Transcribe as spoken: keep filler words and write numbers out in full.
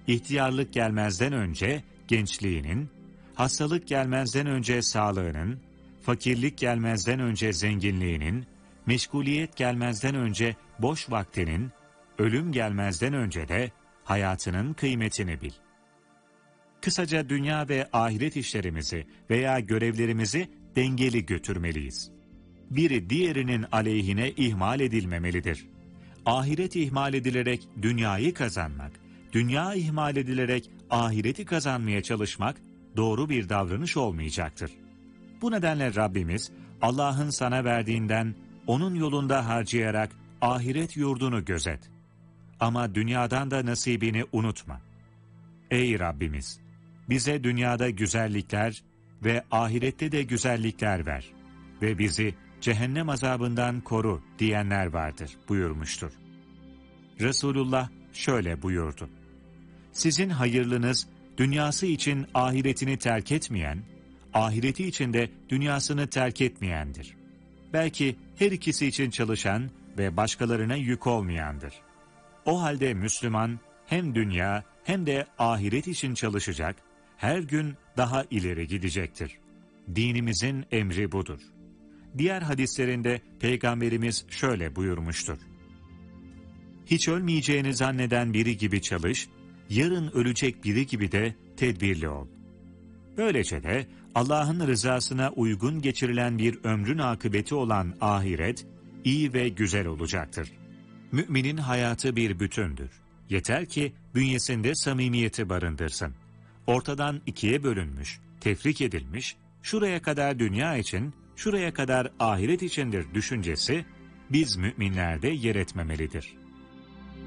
ihtiyarlık gelmezden önce gençliğinin, hastalık gelmezden önce sağlığının, fakirlik gelmezden önce zenginliğinin, meşguliyet gelmezden önce boş vaktinin, ölüm gelmezden önce de hayatının kıymetini bil. Kısaca dünya ve ahiret işlerimizi veya görevlerimizi dengeli götürmeliyiz. Biri diğerinin aleyhine ihmal edilmemelidir. Ahiret ihmal edilerek dünyayı kazanmak, dünya ihmal edilerek ahireti kazanmaya çalışmak doğru bir davranış olmayacaktır. Bu nedenle Rabbimiz Allah'ın sana verdiğinden onun yolunda harcayarak ahiret yurdunu gözet. Ama dünyadan da nasibini unutma. Ey Rabbimiz! Bize dünyada güzellikler ve ahirette de güzellikler ver ve bizi cehennem azabından koru diyenler vardır buyurmuştur. Resulullah şöyle buyurdu. Sizin hayırlınız dünyası için ahiretini terk etmeyen, ahireti için de dünyasını terk etmeyendir. Belki her ikisi için çalışan ve başkalarına yük olmayandır. O halde Müslüman hem dünya hem de ahiret için çalışacak, her gün daha ileri gidecektir. Dinimizin emri budur. Diğer hadislerinde Peygamberimiz şöyle buyurmuştur. Hiç ölmeyeceğini zanneden biri gibi çalış, yarın ölecek biri gibi de tedbirli ol. Böylece de Allah'ın rızasına uygun geçirilen bir ömrün akıbeti olan ahiret, iyi ve güzel olacaktır. Müminin hayatı bir bütündür. Yeter ki bünyesinde samimiyeti barındırsın. Ortadan ikiye bölünmüş, tefrik edilmiş, şuraya kadar dünya için, şuraya kadar ahiret içindir düşüncesi, biz müminlerde yer etmemelidir.